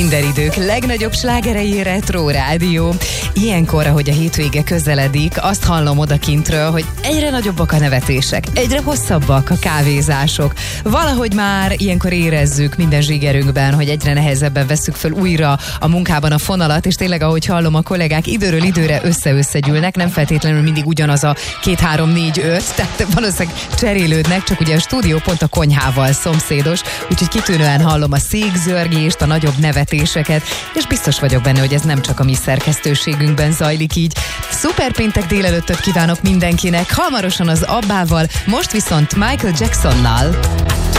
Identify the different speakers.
Speaker 1: Minden idők legnagyobb slágerei Retro Rádió. Ilyenkor, ahogy a hétvége közeledik, azt hallom odakintről, hogy egyre nagyobbak a nevetések, egyre hosszabbak a kávézások. Valahogy már ilyenkor érezzük minden zsigerünkben, hogy egyre nehezebben vesszük föl újra a munkában a fonalat, és tényleg, ahogy hallom, a kollégák időről időre összegyűlnek, nem feltétlenül mindig ugyanaz a 2, 3, 4, 5, tehát valószínűleg cserélődnek, csak ugye a stúdió pont a konyhával szomszédos, úgyhogy kitűnően hallom a székzörgést, a nagyobb nevetéseket, és biztos vagyok benne, hogy ez nem csak a mi szerkesztőségünkben zajlik így. Szuper péntek délelőttöt kívánok mindenkinek, hamarosan az Abbával, most viszont Michael Jacksonnal.